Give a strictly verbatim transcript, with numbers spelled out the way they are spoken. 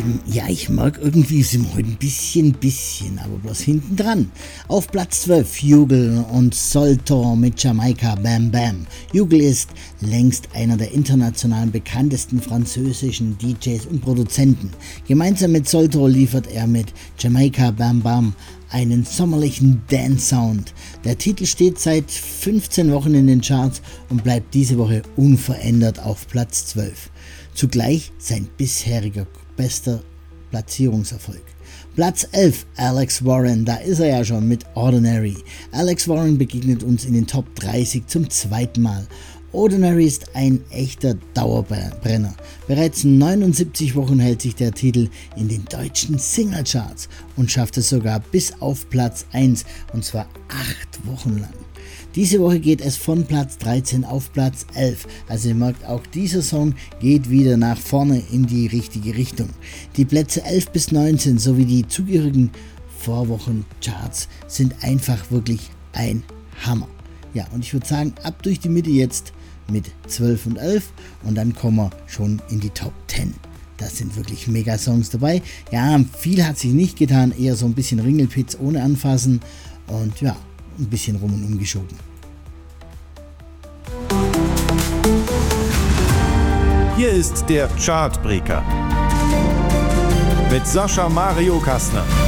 Ja, ich mag irgendwie, sind wir heute ein bisschen, bisschen, aber bloß hinten dran. Auf Platz zwölf Hugle und Soltor mit Jamaika Bam Bam. Hugle ist längst einer der international bekanntesten französischen D Js und Produzenten. Gemeinsam mit Soltor liefert er mit Jamaika Bam Bam einen sommerlichen Dance-Sound. Der Titel steht seit fünfzehn Wochen in den Charts und bleibt diese Woche unverändert auf Platz zwölf. Zugleich sein bisheriger bester Platzierungserfolg. Platz elf, Alex Warren, da ist er ja schon mit Ordinary. Alex Warren begegnet uns in den Top dreißig zum zweiten Mal. Ordinary ist ein echter Dauerbrenner. Bereits neunundsiebzig Wochen hält sich der Titel in den deutschen Singlecharts und schafft es sogar bis auf Platz eins, und zwar acht Wochen lang. Diese Woche geht es von Platz dreizehn auf Platz elf, also ihr merkt, auch dieser Song geht wieder nach vorne in die richtige Richtung. Die Plätze elf bis neunzehn sowie die zugehörigen Vorwochencharts sind einfach wirklich ein Hammer. Ja, und ich würde sagen, ab durch die Mitte jetzt mit zwölf und elf und dann kommen wir schon in die Top zehn. Das sind wirklich mega Songs dabei. Ja, viel hat sich nicht getan, eher so ein bisschen Ringelpitz ohne Anfassen und ja, ein bisschen rum und umgeschoben. Hier ist der Chartbreaker mit Sascha Mario Kastner.